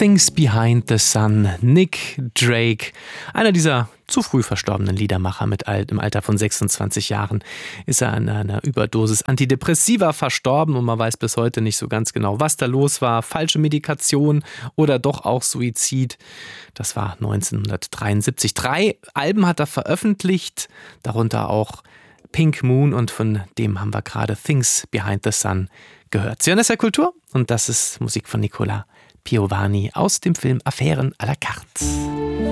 Things Behind the Sun, Nick Drake, einer dieser zu früh verstorbenen Liedermacher im Alter von 26 Jahren, ist er an einer Überdosis Antidepressiva verstorben und man weiß bis heute nicht so ganz genau, was da los war. Falsche Medikation oder doch auch Suizid. Das war 1973. 3 Alben hat er veröffentlicht, darunter auch Pink Moon, und von dem haben wir gerade Things Behind the Sun gehört. Sie hören SR Kultur und das ist Musik von Nicola Piovani aus dem Film Affären à la carte.